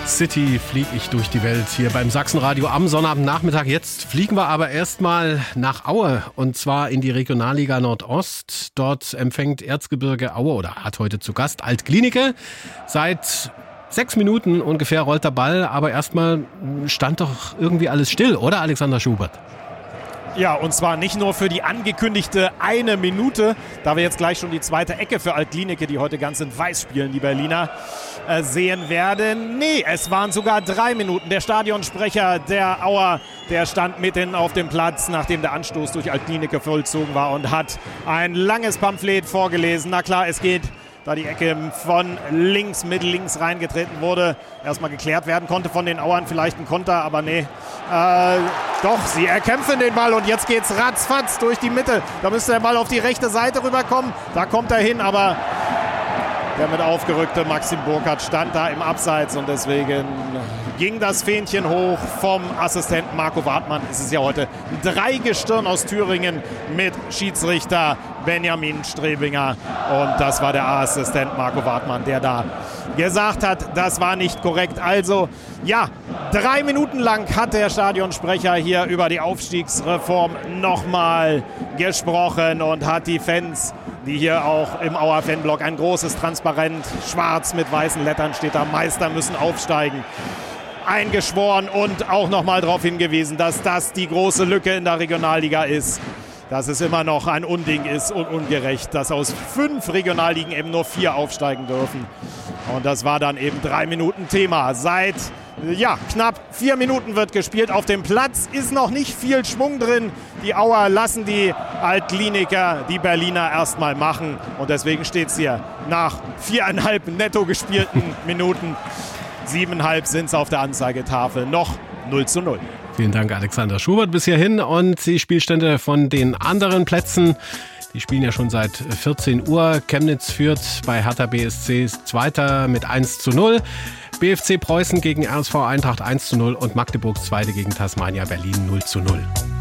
City fliege ich durch die Welt hier beim Sachsenradio am Sonnabendnachmittag. Jetzt fliegen wir aber erstmal nach Aue und zwar in die Regionalliga Nordost. Dort empfängt Erzgebirge Aue oder hat heute zu Gast Alt-Glienicke. Seit 6 Minuten ungefähr rollt der Ball, aber erstmal stand doch irgendwie alles still, oder Alexander Schubert? Ja, und zwar nicht nur für die angekündigte 1 Minute, da wir jetzt gleich schon die zweite Ecke für Alt-Glienicke, die heute ganz in Weiß spielen, die Berliner, sehen werden. Nee, es waren sogar 3 Minuten. Der Stadionsprecher der Auer, der stand mitten auf dem Platz, nachdem der Anstoß durch Alt-Glienicke vollzogen war und hat ein langes Pamphlet vorgelesen. Na klar, es geht, da die Ecke von links, mittellinks reingetreten wurde, erstmal geklärt werden konnte von den Auern, vielleicht ein Konter, aber nee. Doch, sie erkämpfen den Ball und jetzt geht's ratzfatz durch die Mitte. Da müsste der Ball auf die rechte Seite rüberkommen. Da kommt er hin, aber der mit aufgerückte Maxim Burkhardt stand da im Abseits und deswegen ging das Fähnchen hoch vom Assistenten Marco Wartmann. Es ist ja heute 3 Gestirn aus Thüringen mit Schiedsrichter Benjamin Strebinger. Und das war der Assistent Marco Wartmann, der da gesagt hat, das war nicht korrekt. Also ja, 3 Minuten lang hat der Stadionsprecher hier über die Aufstiegsreform nochmal gesprochen und hat die Fans, die hier auch im Auer Fanblock, ein großes Transparent, schwarz mit weißen Lettern steht da, Meister müssen aufsteigen, eingeschworen und auch nochmal darauf hingewiesen, dass das die große Lücke in der Regionalliga ist. Dass es immer noch ein Unding ist und ungerecht, dass aus 5 Regionalligen eben nur 4 aufsteigen dürfen. Und das war dann eben 3 Minuten Thema. Seit knapp 4 Minuten wird gespielt. Auf dem Platz ist noch nicht viel Schwung drin. Die Auer lassen die Alt-Glienicker, die Berliner erstmal machen. Und deswegen steht es hier nach 4,5 netto gespielten Minuten. 7,5 sind es auf der Anzeigetafel. Noch 0:0. Vielen Dank, Alexander Schubert, bis hierhin. Und die Spielstände von den anderen Plätzen. Die spielen ja schon seit 14 Uhr. Chemnitz führt bei Hertha BSC Zweiter mit 1:0. BFC Preußen gegen RSV Eintracht 1:0 und Magdeburg Zweite gegen Tasmania Berlin 0:0.